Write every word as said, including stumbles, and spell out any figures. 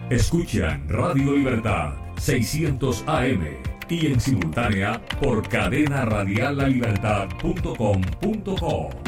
Escuchan Radio Libertad seiscientos A M y en simultánea por cadena radial la libertad punto com punto co.